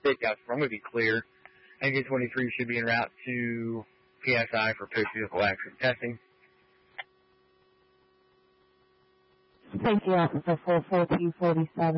Stakeouts from would be clear. Engine 23 should be en route to PSI for post-vehicle accident testing. Safety officer 44247.